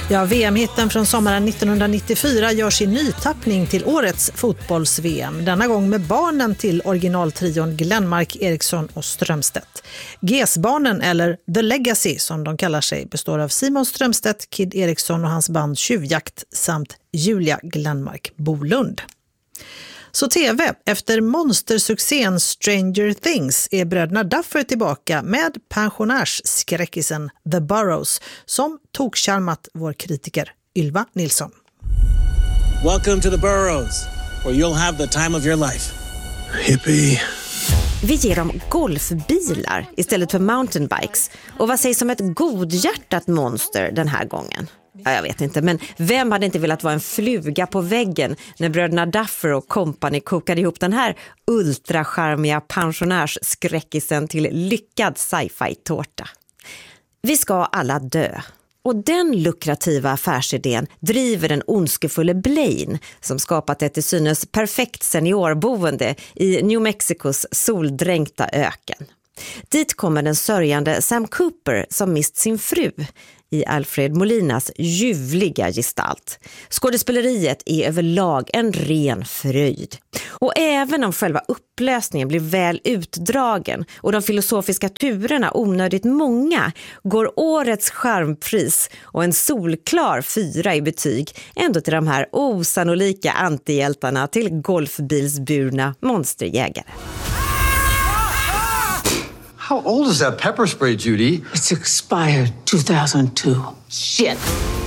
Ja, VM-hitten från sommaren 1994 gör sin nytappning till årets fotbolls-VM. Denna gång med barnen till originaltrion Glenmark, Eriksson och Strömstedt. GES-barnen, eller The Legacy som de kallar sig, består av Simon Strömstedt, Kid Eriksson och hans band Tjuvjakt samt Julia Glenmark Bolund. Så TV, efter monstersuccén Stranger Things är bröderna Duffer tillbaka med pensionärsskräckisen The Burrows som tokkärmat vår kritiker Ylva Nilsson. Welcome to the Burrows, where you'll have the time of your life. Hippie. Vi ger dem golfbilar istället för mountainbikes. Och vad sägs om ett godhjärtat monster den här gången? Ja, jag vet inte, men vem hade inte velat vara en fluga på väggen när bröderna Duffer och company kokade ihop den här ultracharmiga pensionärsskräckisen till lyckad sci-fi-tårta? Vi ska alla dö. Och den lukrativa affärsidén driver den ondskefulle Blaine som skapat ett till synes perfekt seniorboende i New Mexicos soldränkta öken. Dit kommer den sörjande Sam Cooper som mist sin fru i Alfred Molinas ljuvliga gestalt. Skådespeleriet är överlag en ren fröjd. Och även om själva upplösningen blir väl utdragen och de filosofiska turerna onödigt många, går årets charmpris och en solklar 4 i betyg ändå till de här osannolika antihjältarna till golfbilsburna monsterjägare. How old is that pepper spray, Judy? It's expired 2002. Shit.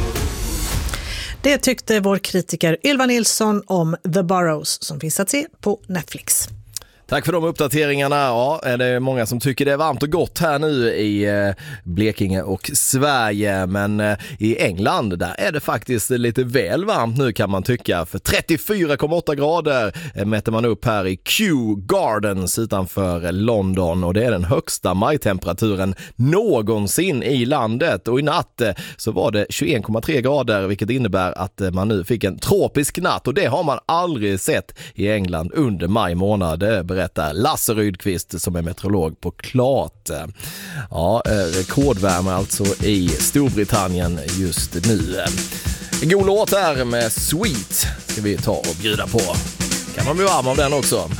Det tyckte vår kritiker Ylva Nilsson om The Burrows som finns att se på Netflix. Tack för de uppdateringarna. Ja, är det många som tycker det är varmt och gott här nu i Blekinge och Sverige. Men i England, där är det faktiskt lite väl varmt nu kan man tycka. För 34,8 grader mäter man upp här i Kew Gardens utanför London. Och det är den högsta majtemperaturen någonsin i landet. Och i natt så var det 21,3 grader, vilket innebär att man nu fick en tropisk natt. Och det har man aldrig sett i England under maj månad, berättar Lasse Rydqvist som är meteorolog på Klart. Ja, rekordvärme alltså i Storbritannien just nu. En god låt här med Sweet ska vi ta och bjuda på. Kan man bli varm av den också?